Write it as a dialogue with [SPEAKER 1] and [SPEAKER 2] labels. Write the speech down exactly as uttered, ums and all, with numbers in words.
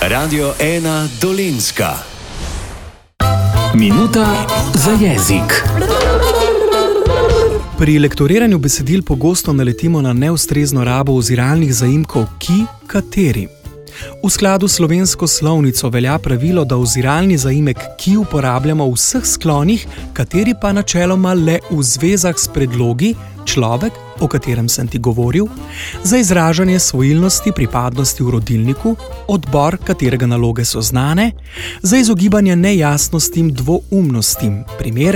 [SPEAKER 1] Radio ena Dolenjska.
[SPEAKER 2] Minuta za jezik.
[SPEAKER 3] Pri lektoriranju besedil pogosto naletimo na neustrezno rabo oziralnih zaimkov ki, kateri. V skladu s slovensko slovnico velja pravilo, da oziralni zaimek ki uporabljamo v vseh sklonih, kateri pa načeloma le v zvezah s predlogi človek, o katerem sem ti govoril, za izražanje svojilnosti pripadnosti v rodilniku, odbor, katerega naloge so znane, za izogibanje nejasnostim, dvoumnostim, primer